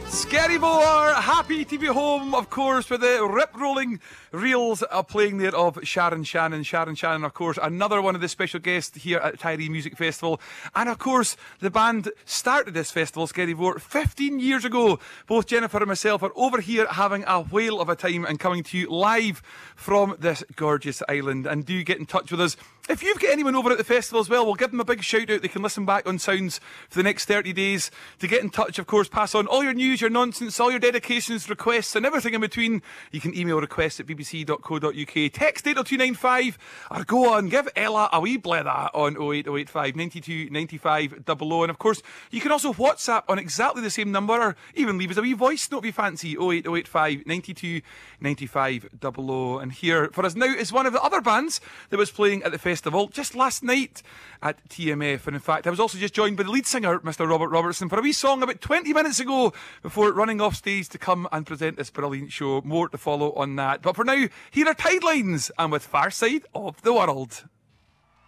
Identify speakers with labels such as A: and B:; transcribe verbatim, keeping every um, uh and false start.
A: Skerryville are happy to be home, of course, with the rip-rolling reels uh, playing there of Sharon Shannon. Sharon Shannon, of course, another one of the special guests here at Tyree Music Festival. And, of course, the band started this festival, Skerryville, fifteen years ago. Both Jennifer and myself are over here having a whale of a time and coming to you live from this gorgeous island. And do get in touch with us. If you've got anyone over at the festival as well, we'll give them a big shout out. They can listen back on Sounds for the next thirty days. To get in touch, of course, pass on all your news, your nonsense, all your dedications, requests, and everything in between. You can email requests at b b c dot co dot u k, text eight oh two nine five, or go on, give Ella a wee blether on oh eight oh eight five, nine two nine five, double oh. And of course, you can also WhatsApp on exactly the same number, or even leave us a wee voice note if you fancy, oh eight oh eight five, nine two nine five, double oh. And here for us now is one of the other bands that was playing at the festival just last night at T M F. And in fact, I was also just joined by the lead singer, Mister Robert Robertson, for a wee song about twenty minutes ago before running off stage to come and present this brilliant show. More to follow on that. But for now, here are Tidelines and with Far Side of the World.